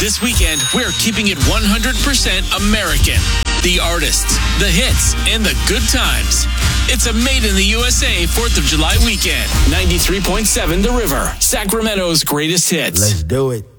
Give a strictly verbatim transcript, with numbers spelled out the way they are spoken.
This weekend, we're keeping it one hundred percent American. The artists, the hits, and the good times. It's a Made in the U S A fourth of July weekend. ninety-three point seven The River, Sacramento's greatest hits. Let's do it.